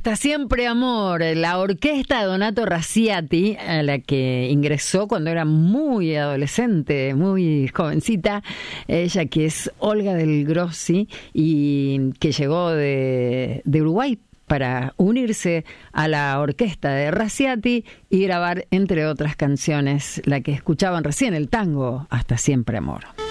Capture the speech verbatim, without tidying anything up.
Hasta Siempre Amor, la orquesta de Donato Raziati, a la que ingresó cuando era muy adolescente, muy jovencita, ella que es Olga del Grossi y que llegó de, de Uruguay para unirse a la orquesta de Raziati y grabar, entre otras canciones, la que escuchaban recién, el tango Hasta Siempre Amor.